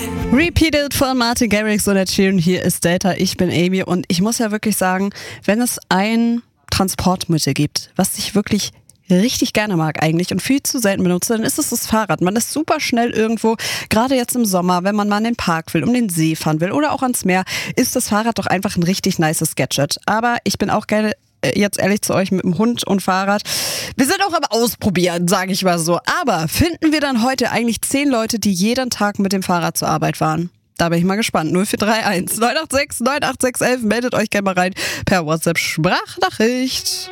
Repeated von Martin Garrix und der Tune. Hier ist Delta, ich bin Amy und ich muss ja wirklich sagen, wenn es ein Transportmittel gibt, was ich wirklich richtig gerne mag eigentlich und viel zu selten benutze, dann ist es das Fahrrad. Man ist super schnell irgendwo, gerade jetzt im Sommer, wenn man mal in den Park will, um den See fahren will oder auch ans Meer, ist das Fahrrad doch einfach ein richtig nices Gadget. Aber ich bin auch gerne jetzt ehrlich zu euch mit dem Hund und Fahrrad. Wir sind auch am Ausprobieren, sage ich mal so. Aber finden wir dann heute eigentlich 10 Leute, die jeden Tag mit dem Fahrrad zur Arbeit fahren? Da bin ich mal gespannt. 0431 986 98611. Meldet euch gerne mal rein per WhatsApp-Sprachnachricht.